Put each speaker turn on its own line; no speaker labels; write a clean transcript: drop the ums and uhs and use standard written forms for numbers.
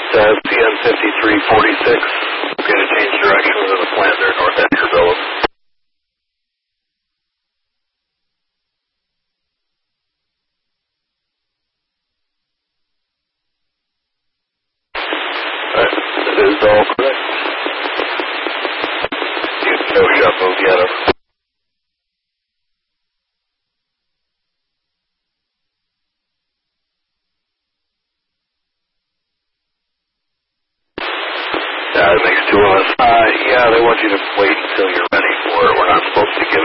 CN 5346. Going to change direction within the plant there, North Edgarville. That is all correct. No shut move yet. It makes two of us. Yeah, they want you to wait until you're ready for it. We're not supposed to